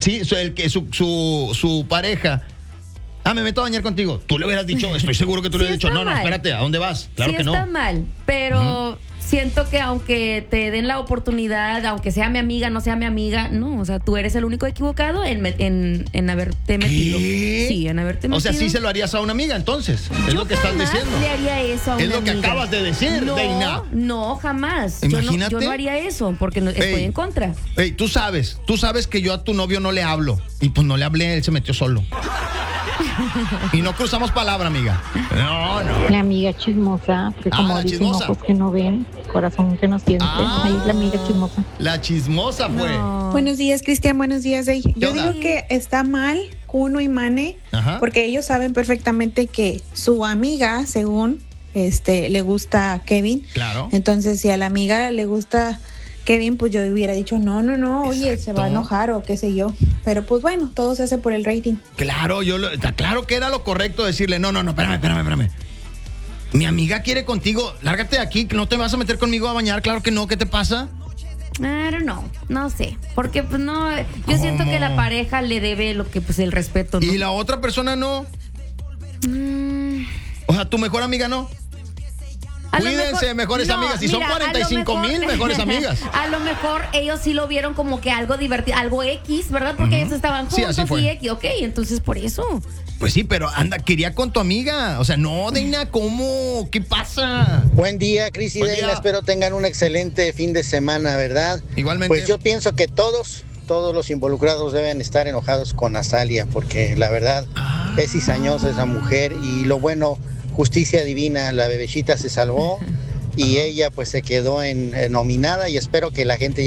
Sí, su pareja. Me meto a bañar contigo. Tú le hubieras dicho, estoy seguro que tú le hubieras dicho, no, espérate, ¿a dónde vas? Claro que no. Sí está mal, pero siento que aunque te den la oportunidad, aunque sea mi amiga, no sea mi amiga, no, o sea, tú eres el único equivocado en haberte metido. Sí, en haberte metido. O sea, sí se lo harías a una amiga, entonces. Es lo que estás diciendo. Le haría eso a una Es lo que amiga. acabas de decir, Deina. No, jamás. Imagínate. Yo no haría eso porque estoy en contra. Tú sabes que yo a tu novio no le hablo. Y pues no le hablé, él se metió solo. Y no cruzamos palabra, amiga. No. La amiga chismosa, que como la dicen, chismosa. ojos que no ven, corazón que no siente. Ahí es la amiga chismosa. La chismosa fue. No. Buenos días, Cristian, buenos días, Dey. Yo onda? digo que está mal Kuno y Mane, Ajá. porque ellos saben perfectamente que su amiga, según le gusta a Kevin. Claro. Entonces, si a la amiga le gusta Kevin, pues yo hubiera dicho, no, oye, se va a enojar o qué sé yo. Pero pues bueno, todo se hace por el rating. Claro, claro que era lo correcto decirle, no, espérame. Mi amiga quiere contigo, lárgate de aquí, que no te vas a meter conmigo a bañar, claro que no, ¿qué te pasa? Claro, no sé, porque pues no, yo siento que la pareja le debe lo que pues el respeto, ¿no? Y la otra persona no. O sea, tu mejor amiga no. A lo Cuídense, mejores amigas. Y son 45,000 mejores amigas. A lo mejor ellos sí lo vieron como que algo divertido, algo X, ¿verdad? Porque ellos estaban Sí, juntos así fue. y X. Ok, entonces por eso. Pues sí, pero quería con tu amiga. O sea, no, Deina, ¿cómo? ¿Qué pasa? Buen día, Cris y Buen Deina. día. Espero tengan un excelente fin de semana, ¿verdad? Igualmente. Pues yo pienso que todos los involucrados deben estar enojados con Azalia, porque la verdad es cizañosa esa mujer y lo bueno, justicia divina, la bebecita se salvó y ella pues se quedó nominada y espero que la gente